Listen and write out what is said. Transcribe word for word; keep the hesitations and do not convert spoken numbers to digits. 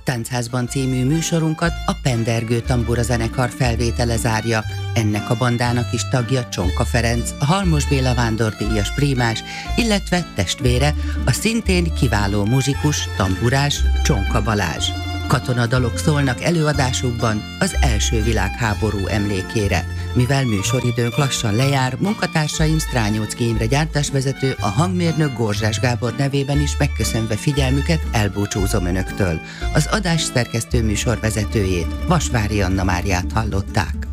Táncházban című műsorunkat a Pendergő Tambura zenekar felvétele zárja. Ennek a bandának is tagja Csonka Ferenc, a Halmos Béla vándordíjas prímás, illetve testvére, a szintén kiváló muzsikus, tamburás Csonka Balázs. Katonadalok szólnak előadásukban az első világháború emlékére. Mivel műsoridőnk lassan lejár, munkatársaim Strányóczky Imre gyártásvezető, a hangmérnök Gorzsás Gábor nevében is megköszönve figyelmüket elbúcsúzom önöktől. Az adás szerkesztő műsorvezetőjét, Vasvári Anna Máriát hallották.